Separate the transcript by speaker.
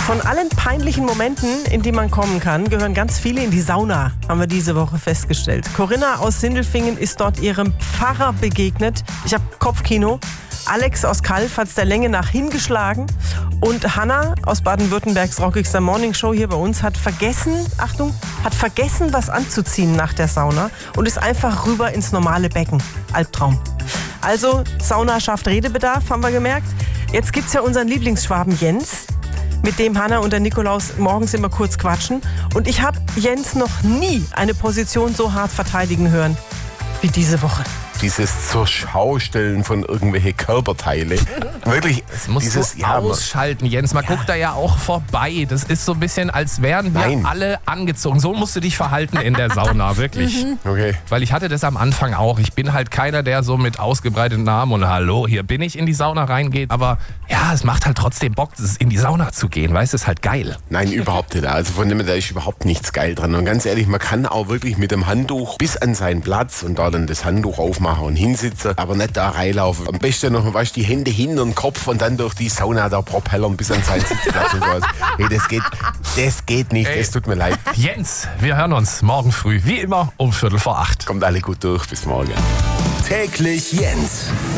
Speaker 1: Von allen peinlichen Momenten, in die man kommen kann, gehören ganz viele in die Sauna, haben wir diese Woche festgestellt. Corinna aus Sindelfingen ist dort ihrem Pfarrer begegnet. Ich habe Kopfkino. Alex aus Kalf hat es der Länge nach hingeschlagen. Und Hanna aus Baden-Württembergs rockigster Morningshow hier bei uns hat vergessen, was anzuziehen nach der Sauna und ist einfach rüber ins normale Becken. Albtraum. Also, Sauna schafft Redebedarf, haben wir gemerkt. Jetzt gibt's ja unseren Lieblingsschwaben Jens, mit dem Hanna und der Nikolaus morgens immer kurz quatschen. Und ich habe Jens noch nie eine Position so hart verteidigen hören wie diese Woche.
Speaker 2: Dieses zur Schaustellen von irgendwelche Körperteile. Wirklich,
Speaker 3: das musst
Speaker 2: dieses
Speaker 3: du ausschalten, Jens. Man guckt da ja auch vorbei. Das ist so ein bisschen, als wären wir alle angezogen. So musst du dich verhalten in der Sauna, wirklich.
Speaker 2: Okay.
Speaker 3: Weil ich hatte das am Anfang auch. Ich bin halt keiner, der so mit ausgebreiteten Armen und hallo, hier bin ich in die Sauna reingeht. Aber ja, es macht halt trotzdem Bock, in die Sauna zu gehen. Weißt du, ist halt geil.
Speaker 2: Nein, überhaupt nicht. Also von dem, da ist überhaupt nichts geil dran. Und ganz ehrlich, man kann auch wirklich mit dem Handtuch bis an seinen Platz und da dann das Handtuch aufmachen und hinsitzen, aber nicht da reinlaufen. Am besten noch, weißt, die Hände hinter den Kopf und dann durch die Sauna da propellern bis an seinen Sitzplatz und sowas. Hey, das geht nicht, es tut mir leid.
Speaker 3: Jens, wir hören uns morgen früh, wie immer, um 7:45.
Speaker 2: Kommt alle gut durch, bis morgen.
Speaker 4: Täglich Jens.